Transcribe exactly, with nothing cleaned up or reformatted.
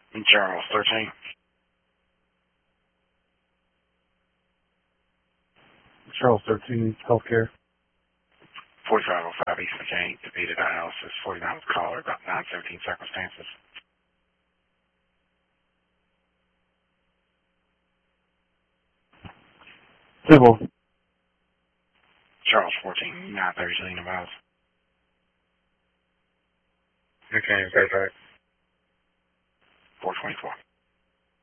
Charles thirteen. Charles thirteen, healthcare. forty-five oh five East McCain, DeVita dialysis, forty-nine with caller, about nine seventeen circumstances. Civil. Charles fourteen, nine thirty Selena Miles. McCain, payback. four twenty-four.